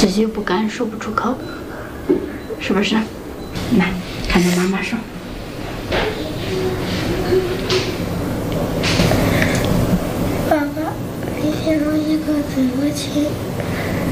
自己不敢说不出口，是不是？来，看着妈妈说。 爸爸，你形容一个怎么亲？